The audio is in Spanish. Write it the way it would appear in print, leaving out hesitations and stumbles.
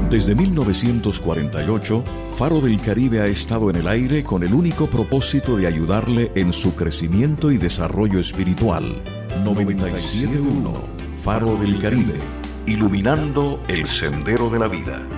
Desde 1948, Faro del Caribe ha estado en el aire con el único propósito de ayudarle en su crecimiento y desarrollo espiritual. 97.1 Faro del Caribe, iluminando el sendero de la vida.